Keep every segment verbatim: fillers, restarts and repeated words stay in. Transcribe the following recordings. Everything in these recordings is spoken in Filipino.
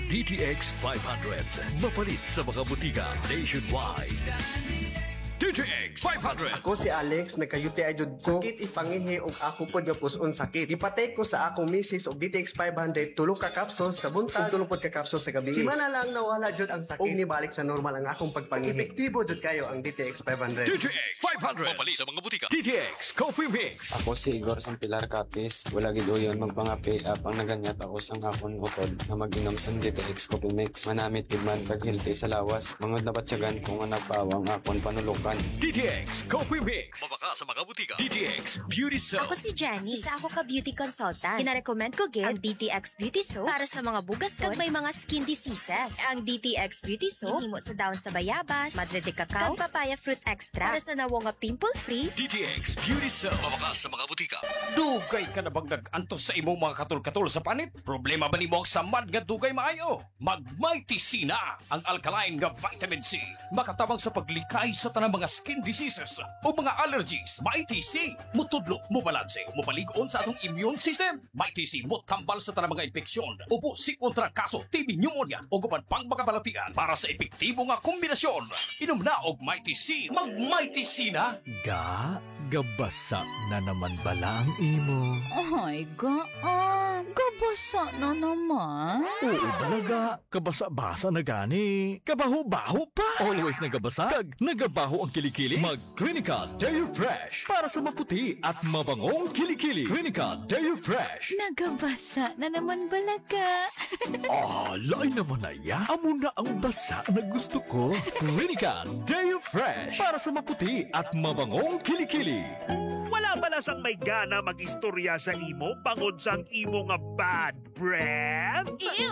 D T X five hundred. Mapalit sa mga butika nationwide. D T X five hundred. Ako si Alex, nagkayuti ay jud ko. Sakit ipangihi og ako pod nga puson sakit. Ipatay ko sa akong misis og D T X five hundred, tulo ka kapsos sa buntag, ug tulo pod ka kapsos sa gabi. Simana lang nawala jud ang sakit. Og nibalik sa normal ang akong pagpangihi. Epektibo jud kayo ang D T X five hundred. D T X five hundred. Mapalit sa mga butika. D T X Coffee Mix. Ako si Igor Sampilar Capis. Wala gid uyon magpangapi apang naganyat ako sang akon utod na mag-inom sa D T X Coffee Mix. Manamit gid man kag healthy sa lawas. Mangod na batyagan kung nga nagpawang akon panulukan. D T X Coffee Mix. Mabaka sa mga butika. D T X Beauty Soap. Ako si Jenny. Isa ako ka beauty consultant. Kinarecommend ko gid ang D T X Beauty Soap para sa mga bugason kag may mga skin diseases. Ang D T X Beauty Soap himo sa daon sa bayabas, madre de cacao, kag papaya fruit extra para sa nawo nga pimple-free. D T X Beauty Soap. Mabaka sa mga butika. Dugay ka na bang nag-antos sa imong mga katul-katul sa panit? Problema ba nimo ang samad nga dugay maayo? Mag-Mighty C na ang alkaline nga vitamin C. Makatabang sa paglikay sa tanang mga skin diseases o mga allergies. Mighty C. Mutudlo, mubalanse, mupalig-on sa atong immune system. Mighty C. Mutambal sa tanang mga infeksyon. Upo si kontra kaso, T B pneumonia o guban pang mga balatian para sa epektibo nga kombinasyon. Inom na og Mighty C. Mag-Mighty C na. Ga, gabasa na naman bala ang imo. Ay, gaan. Kabasa na naman. Oo talaga, kabasa-basa na gani. Kabaho-baho pa. Always nagabasa, kag nagabaho ang kilikili. Mag Clinica Deo Fresh para sa maputi at mabangong kilikili. Clinica Deo Fresh. Nagabasa na naman balaga. Ah, lain naman na ya. Amo na ang basa na gusto ko. Clinica Deo Fresh para sa maputi at mabangong kilikili. Wala bala sang may gana mag-istorya sa imo pangod sang imo nga bad breath? Ew!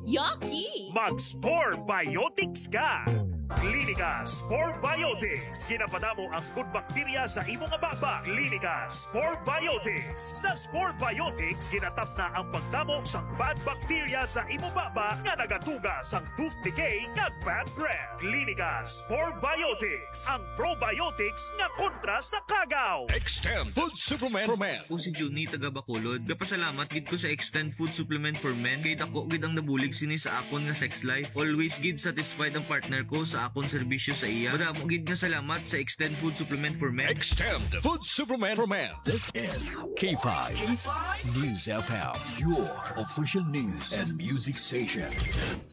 Yucky! Mag-Spore Biotics ka! Klinika Spore Biotics. Ginapadamo ang good bacteria sa imo nga baba. Klinika Spore Biotics. Sa Spore Biotics, ginatap na ang pagdamo sang bad bacteria sa imo baba nga nagatuga sang tooth decay kag bad breath. Klinika Spore Biotics. Ang probiotics nga kontra sa kagaw. Extend Food Supplement for Men. Ako si Juni taga Bacolod. Gapasalamat gid ko sa Extend Food Supplement for Men kay dako gid ang nabulig sini sa akon nga sex life. Always gid satisfied ang partner ko sa akong serbisyo sa iya. Madamo gid nga salamat sa Extend Food Supplement for Men. Extend Food Supplement for Men. This is K five. K five News F M, your official news and music station.